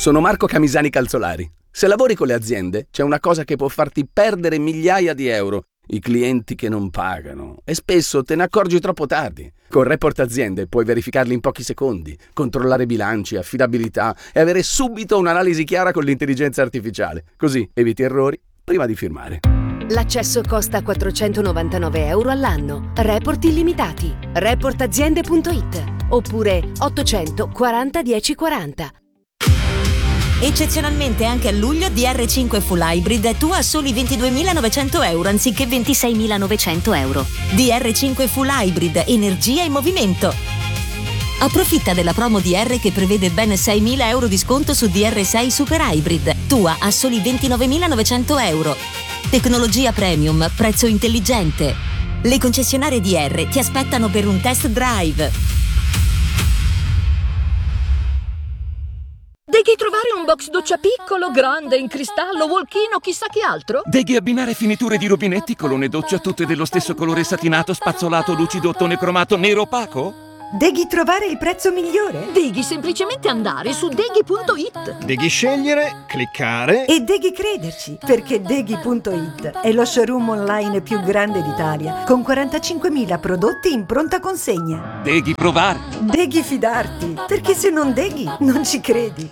Sono Marco Camisani Calzolari. Se lavori con le aziende, c'è una cosa che può farti perdere migliaia di euro: i clienti che non pagano. E spesso te ne accorgi troppo tardi. Con Report Aziende puoi verificarli in pochi secondi, controllare bilanci, affidabilità e avere subito un'analisi chiara con l'intelligenza artificiale. Così eviti errori prima di firmare. L'accesso costa 499 euro all'anno. Report illimitati. Reportaziende.it oppure 840 1040. Eccezionalmente anche a luglio DR5 Full Hybrid è tua a soli 22.900 euro anziché 26.900 euro. DR5 Full Hybrid, energia in movimento. Approfitta della promo DR che prevede ben 6.000 euro di sconto su DR6 Super Hybrid, tua a soli 29.900 euro. Tecnologia premium, prezzo intelligente. Le concessionarie DR ti aspettano per un test drive. Devi trovare un box doccia piccolo, grande, in cristallo, walk-in o chissà che altro? Devi abbinare finiture di rubinetti, colonne doccia tutte dello stesso colore satinato, spazzolato, lucido, ottone cromato, nero opaco? Devi trovare il prezzo migliore? Devi semplicemente andare su Deghi.it. Devi scegliere, cliccare e devi crederci, perché Deghi.it è lo showroom online più grande d'Italia, con 45.000 prodotti in pronta consegna. Devi provare. Devi fidarti, perché se non deghi, non ci credi.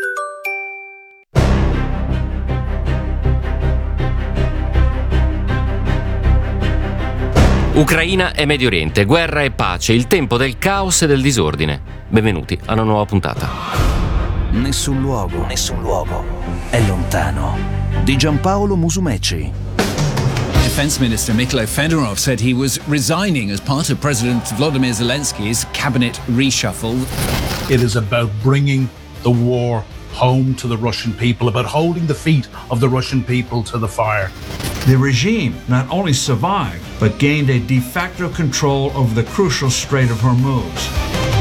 Ucraina e Medio Oriente, guerra e pace, il tempo del caos e del disordine. Benvenuti a una nuova puntata. Nessun luogo è lontano. Di Giampaolo Musumeci. Defense Minister Mikhail Fedorov said he was resigning as part of President Volodymyr Zelensky's cabinet reshuffle. It is about bringing the war home to the Russian people, about holding the feet of the Russian people to the fire. The regime not only survived, but gained a de facto control of the crucial Strait of Hormuz.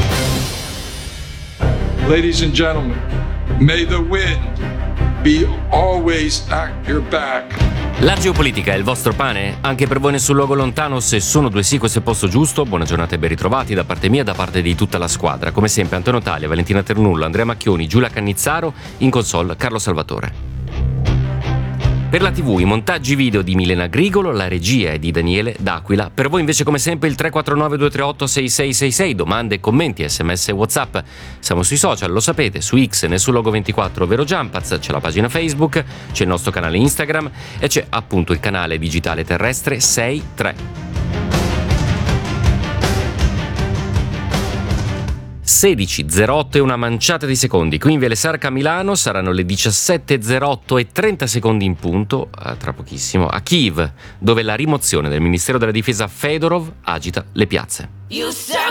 Ladies and gentlemen, may the wind be always at your back. La geopolitica è il vostro pane? Anche per voi nessun luogo lontano? Se sono due sì, questo è il posto giusto. Buona giornata e ben ritrovati da parte mia e da parte di tutta la squadra. Come sempre Antonio Taglia, Valentina Ternullo, Andrea Macchioni, Giulia Cannizzaro, in console Carlo Salvatore. Per la TV i montaggi video di Milena Grigolo, la regia è di Daniele D'Aquila. Per voi invece come sempre il 349-238-6666, domande, commenti, sms e whatsapp. Siamo sui social, lo sapete, su X, Nessunlogo24 ovvero Jumpaz, c'è la pagina Facebook, c'è il nostro canale Instagram e c'è appunto il canale digitale terrestre 63. 16.08 e una manciata di secondi. Qui in Viale Sarca a Milano saranno le 17.08 e 30 secondi in punto, tra pochissimo, a Kiev, dove la rimozione del Ministero della Difesa Fedorov agita le piazze.